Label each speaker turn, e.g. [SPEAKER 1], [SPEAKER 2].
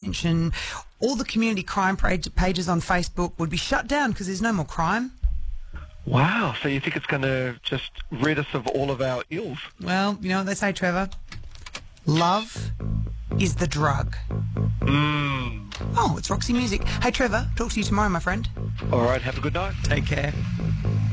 [SPEAKER 1] attention. All the community crime pages on Facebook would be shut down because there's no more crime.
[SPEAKER 2] Wow, so you think it's going to just rid us of all of our ills?
[SPEAKER 1] Well, you know what they say, Trevor? Love is the drug. Oh, it's Roxy Music. Hey, Trevor, talk to you tomorrow, my friend.
[SPEAKER 2] All right, have a good night.
[SPEAKER 1] Take care.